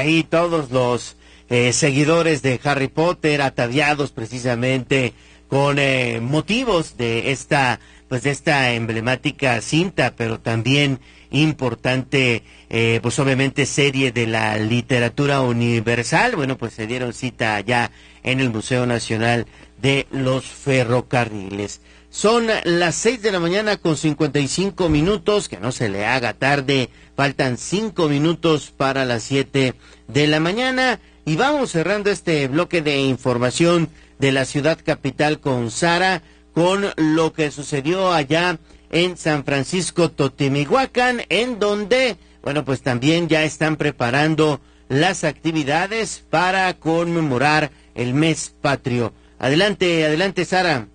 ahí todos los seguidores de Harry Potter ataviados precisamente con motivos de esta emblemática cinta, pero también importante, pues obviamente serie de la literatura universal. Bueno, pues se dieron cita allá en el Museo Nacional de los Ferrocarriles. Son las 6 de la mañana con 55 minutos, que no se le haga tarde, faltan 5 minutos para las 7 de la mañana, y vamos cerrando este bloque de información de la ciudad capital con Sara, con lo que sucedió allá en San Francisco Totimihuacán, en donde, bueno, pues también ya están preparando las actividades para conmemorar el mes patrio. Adelante, Sara.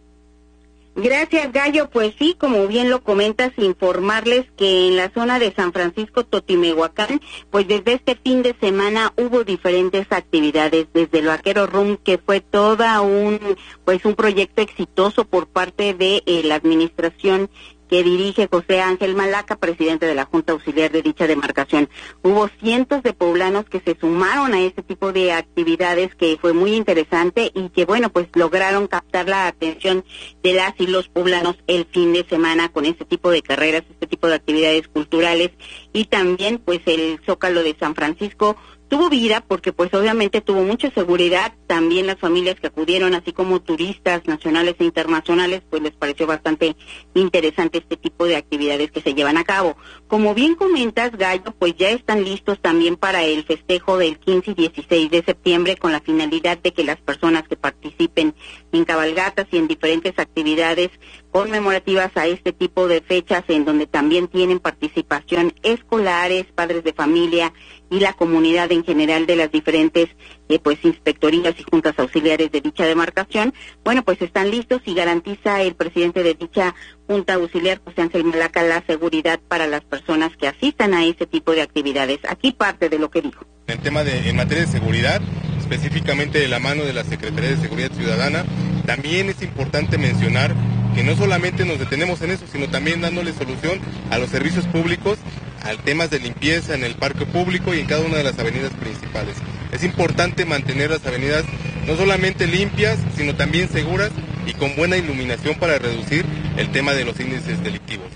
Gracias, Gallo. Pues sí, como bien lo comentas, informarles que en la zona de San Francisco Totimihuacán, pues desde este fin de semana hubo diferentes actividades, desde el Vaquero Room, que fue toda un proyecto exitoso por parte de la administración que dirige José Ángel Malaca, presidente de la Junta Auxiliar de dicha demarcación. Hubo cientos de poblanos que se sumaron a este tipo de actividades, que fue muy interesante y que, bueno, pues lograron captar la atención de las y los poblanos el fin de semana con este tipo de carreras, este tipo de actividades culturales, y también pues el Zócalo de San Francisco tuvo vida porque pues obviamente tuvo mucha seguridad. También las familias que acudieron, así como turistas nacionales e internacionales, pues les pareció bastante interesante este tipo de actividades que se llevan a cabo. Como bien comentas, Gallo, pues ya están listos también para el festejo del 15 y 16 de septiembre, con la finalidad de que las personas que participen en cabalgatas y en diferentes actividades conmemorativas a este tipo de fechas, en donde también tienen participación escolares, padres de familia y la comunidad en general de las diferentes inspectorías y juntas auxiliares de dicha demarcación, bueno, pues están listos, y garantiza el presidente de dicha Junta Auxiliar, José Ángel Malaca, la seguridad para las personas que asistan a este tipo de actividades. Aquí parte de lo que dijo. En materia de seguridad, específicamente de la mano de la Secretaría de Seguridad Ciudadana, también es importante mencionar que no solamente nos detenemos en eso, sino también dándole solución a los servicios públicos, a temas de limpieza en el parque público y en cada una de las avenidas principales. Es importante mantener las avenidas no solamente limpias, sino también seguras y con buena iluminación para reducir el tema de los índices delictivos.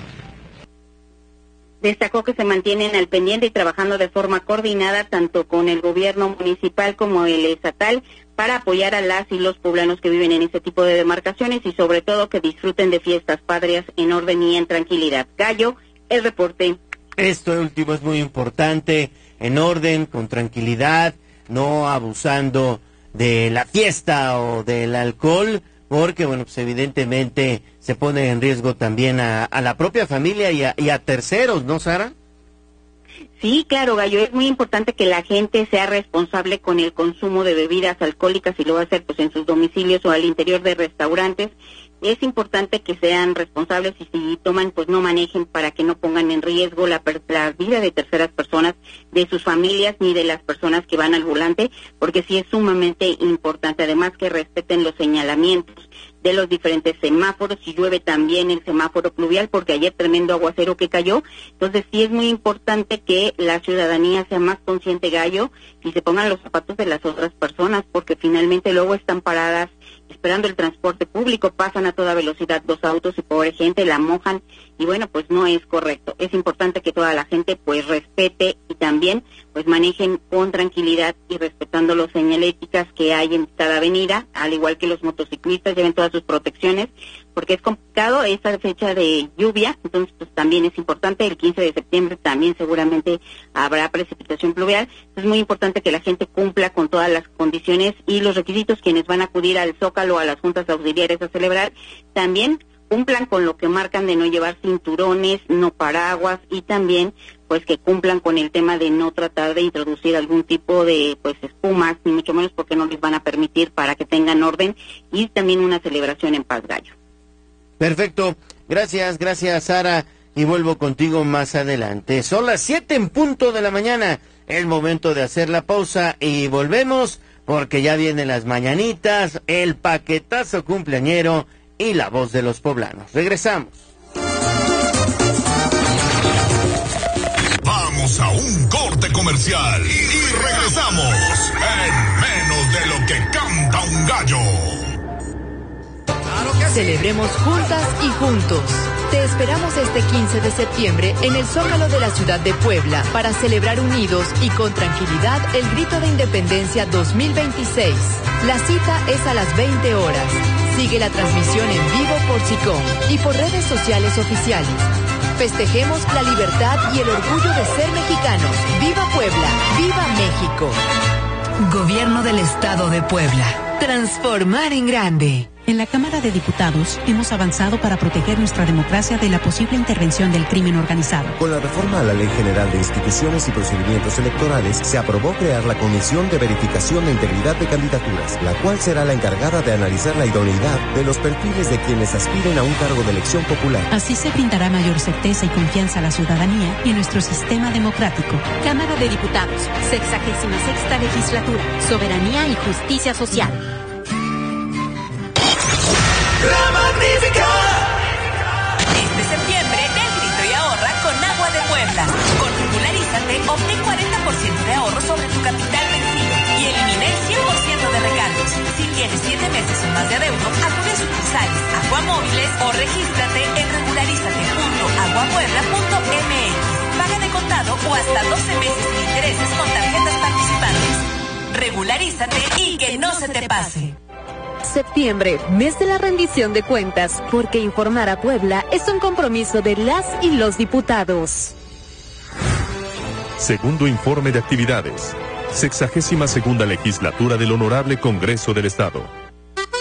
Destacó que se mantienen al pendiente y trabajando de forma coordinada tanto con el gobierno municipal como el estatal para apoyar a las y los poblanos que viven en este tipo de demarcaciones, y sobre todo que disfruten de fiestas patrias en orden y en tranquilidad. Gallo, el reporte. Esto último es muy importante, en orden, con tranquilidad, no abusando de la fiesta o del alcohol, porque, bueno, pues evidentemente se pone en riesgo también a la propia familia y a terceros, ¿no, Sara? Sí, claro, Gallo, es muy importante que la gente sea responsable con el consumo de bebidas alcohólicas, y lo va a hacer pues en sus domicilios o al interior de restaurantes. Es importante que sean responsables, y si toman, pues no manejen, para que no pongan en riesgo la vida de terceras personas, de sus familias, ni de las personas que van al volante, porque sí es sumamente importante. Además, que respeten los señalamientos de los diferentes semáforos. Si llueve, también el semáforo pluvial, porque ayer tremendo aguacero que cayó. Entonces sí es muy importante que la ciudadanía sea más consciente, Gallo, y se pongan los zapatos de las otras personas, porque finalmente luego están paradas esperando el transporte público, pasan a toda velocidad los autos y pobre gente la mojan, y bueno, pues no es correcto. Es importante que toda la gente pues respete, y también pues manejen con tranquilidad y respetando las señaléticas que hay en cada avenida, al igual que los motociclistas lleven todas sus protecciones, porque es complicado esta fecha de lluvia. Entonces pues también es importante. El 15 de septiembre también seguramente habrá precipitación pluvial. Es muy importante que la gente cumpla con todas las condiciones y los requisitos. Quienes van a acudir al Zócalo, a las juntas auxiliares a celebrar, también cumplan con lo que marcan de no llevar cinturones, no paraguas, y también pues que cumplan con el tema de no tratar de introducir algún tipo de pues espumas, ni mucho menos, porque no les van a permitir, para que tengan orden y también una celebración en paz, Gallo. Perfecto, gracias Sara, y vuelvo contigo más adelante. Son las 7 en punto de la mañana, es momento de hacer la pausa y volvemos, porque ya vienen las mañanitas, el paquetazo cumpleañero y la voz de los poblanos. Regresamos. Vamos a un corte comercial y regresamos en menos de lo que canta un gallo. Celebremos juntas y juntos. Te esperamos este 15 de septiembre en el Zócalo de la ciudad de Puebla para celebrar unidos y con tranquilidad el Grito de Independencia 2026. La cita es a las 20 horas. Sigue la transmisión en vivo por SICOM y por redes sociales oficiales. Festejemos la libertad y el orgullo de ser mexicanos. ¡Viva Puebla! ¡Viva México! Gobierno del Estado de Puebla. Transformar en grande. En la Cámara de Diputados hemos avanzado para proteger nuestra democracia de la posible intervención del crimen organizado. Con la reforma a la Ley General de Instituciones y Procedimientos Electorales, se aprobó crear la Comisión de Verificación de Integridad de Candidaturas, la cual será la encargada de analizar la idoneidad de los perfiles de quienes aspiren a un cargo de elección popular. Así se brindará mayor certeza y confianza a la ciudadanía y a nuestro sistema democrático. Cámara de Diputados, 66ª Legislatura, Soberanía y Justicia Social. La Magnífica. Este septiembre, ven grito y ahorra con Agua de Puebla. Con Regularízate, obtén 40% de ahorro sobre tu capital vencido y elimina el 100% de recargos. Si tienes 7 meses o más de adeudo, acude a sucursales, Aguamóviles o regístrate en regularizate.aguapuebla.mx. Paga de contado o hasta 12 meses sin intereses con tarjetas participantes. Regularízate y que no se te pase. Septiembre, mes de la rendición de cuentas, porque informar a Puebla es un compromiso de las y los diputados. Segundo informe de actividades. 62ª Legislatura del Honorable Congreso del Estado.